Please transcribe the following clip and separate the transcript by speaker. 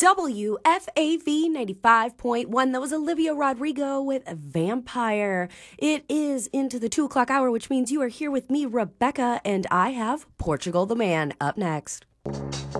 Speaker 1: WFAV 95.1. That was Olivia Rodrigo with Vampire. It is into the 2 o'clock hour, which means you are here with me, Rebecca, and I have Portugal the Man up next.